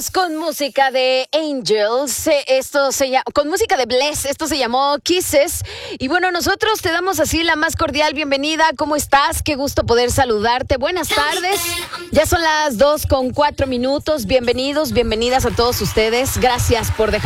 Vámonos con música de Angels, con música de Bless, esto se llamó Kisses. Y bueno, nosotros te damos así la más cordial bienvenida. ¿Cómo estás? Qué gusto poder saludarte. Buenas tardes. Ya son las 2:04. Bienvenidos, bienvenidas a todos ustedes. Gracias por dejar